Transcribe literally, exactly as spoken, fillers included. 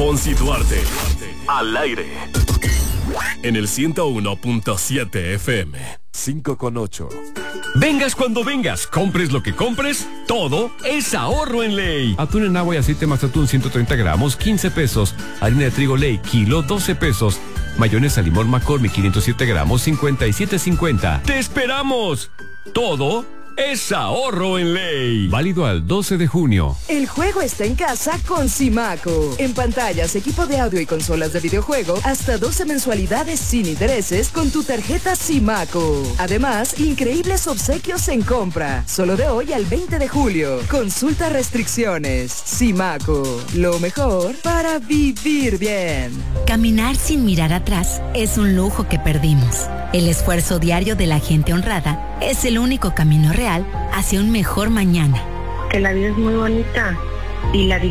Fonsi Duarte. Al aire. En el ciento uno punto siete F M. cinco con ocho. Vengas cuando vengas, compres lo que compres, todo es ahorro en Ley. Atún en agua y aceite más atún ciento treinta gramos, quince pesos. Harina de trigo Ley, kilo, doce pesos. Mayonesa limón McCormick, quinientos siete gramos, cincuenta y siete cincuenta. ¡Te esperamos! Todo es ahorro en Ley. Válido al doce de junio. El juego está en casa con Simaco. En pantallas, equipo de audio y consolas de videojuego, hasta doce mensualidades sin intereses con tu tarjeta Simaco. Además, increíbles obsequios en compra. Solo de hoy al veinte de julio. Consulta restricciones. Simaco. Lo mejor para vivir bien. Caminar sin mirar atrás es un lujo que perdimos. El esfuerzo diario de la gente honrada es el único camino real hacia un mejor mañana. Que la vida es muy bonita y la